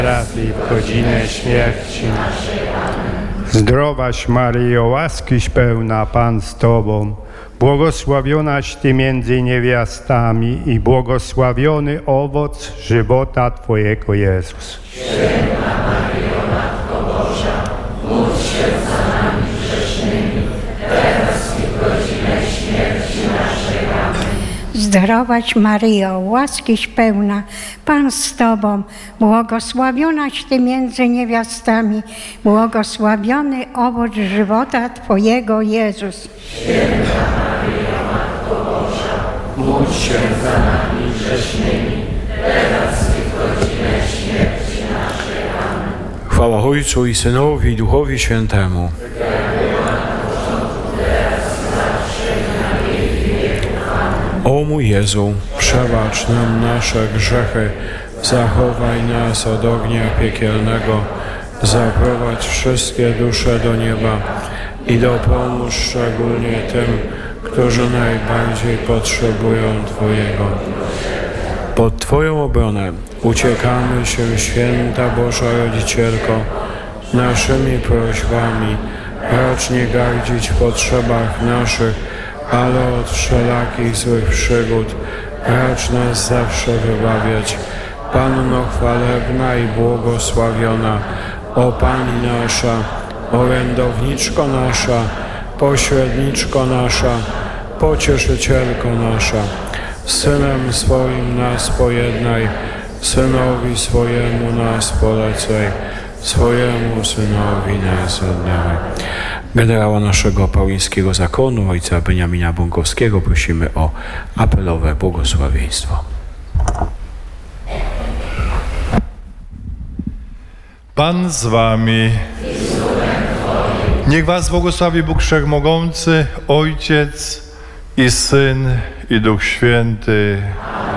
teraz i w godzinę śmierci naszej. Zdrowaś Maryjo, łaskiś pełna, Pan z Tobą, błogosławionaś Ty między niewiastami i błogosławiony owoc żywota Twojego, Jezus. Święta Maryjo, Matko Boża, módl się za nami grzesznymi, teraz i w godzinę śmierci naszej. Amen. Zdrowaś Maryjo, łaskiś pełna, Pan z Tobą, błogosławionaś Ty między niewiastami, błogosławiony owoc żywota Twojego, Jezus. Święta Maryjo, Matko Boża, módl się za nami grzesznymi, teraz i w godzinę śmierci naszej. Amen. Chwała Ojcu i Synowi i Duchowi Świętemu. O mój Jezu, przebacz nam nasze grzechy, zachowaj nas od ognia piekielnego, zaprowadź wszystkie dusze do nieba i dopomóż szczególnie tym, którzy najbardziej potrzebują Twojego. Pod Twoją obronę uciekamy się, Święta Boża Rodzicielko, naszymi prośbami. Racz nie gardzić w potrzebach naszych, ale od wszelakich złych przygód racz nas zawsze wybawiać. Panno chwalebna i błogosławiona, o Pani nasza, orędowniczko nasza, pośredniczko nasza, pocieszycielko nasza, z Synem swoim nas pojednaj, Synowi swojemu nas polecaj, swojemu Synowi nas oddawaj. Generała naszego paulińskiego zakonu, ojca Beniamina Bąkowskiego, prosimy o apelowe błogosławieństwo. Pan z wami. Niech was błogosławi Bóg Wszechmogący, Ojciec i Syn i Duch Święty.